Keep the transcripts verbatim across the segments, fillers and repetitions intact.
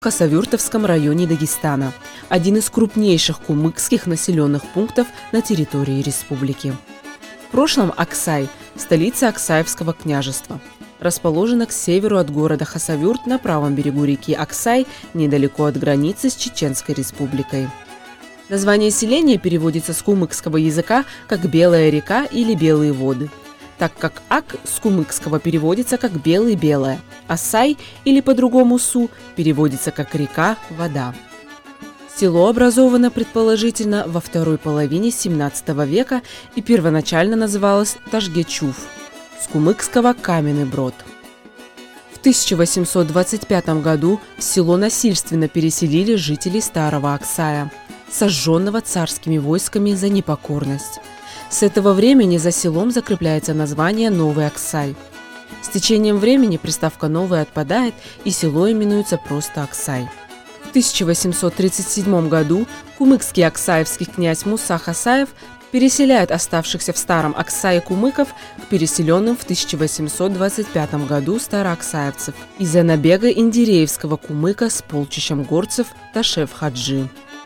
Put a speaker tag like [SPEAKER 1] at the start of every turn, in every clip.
[SPEAKER 1] в Хасавюртовском районе Дагестана, один из крупнейших кумыкских населенных пунктов на территории республики. В прошлом Аксай – столица Аксаевского княжества. Расположена к северу от города Хасавюрт на правом берегу реки Аксай, недалеко от границы с Чеченской республикой. Название селения переводится с кумыкского языка как «белая река» или «белые воды», так как Ак с кумыкского переводится как «белый-белая», а Сай или по-другому Су переводится как «река, вода». Село образовано, предположительно, во второй половине семнадцатого века и первоначально называлось Ташгечув, с кумыкского «каменный брод». В тысяча восемьсот двадцать пятом году в село насильственно переселили жителей Старого Аксая, сожженного царскими войсками за непокорность. С этого времени за селом закрепляется название Новый Аксай. С течением времени приставка «новый» отпадает, и село именуется просто Аксай. В тысяча восемьсот тридцать седьмом году кумыкский аксаевский князь Муса Хасаев переселяет оставшихся в Старом Аксае кумыков к переселенным в тысяча восемьсот двадцать пятом году староаксаевцев из-за набега индиреевского кумыка с полчищем горцев Ташев-Хаджи.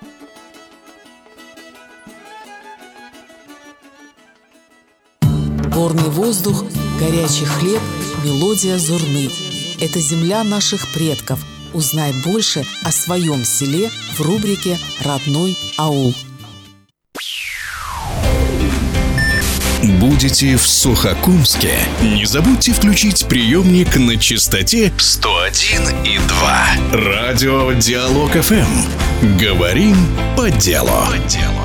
[SPEAKER 2] Горный воздух, горячий хлеб, мелодия зурны. Это земля наших предков. Узнай больше о своем селе в рубрике «Родной аул».
[SPEAKER 3] Будете в Сухокумске? Не забудьте включить приемник на частоте сто один и два. Радио Диалог эф эм. Говорим по делу. По делу.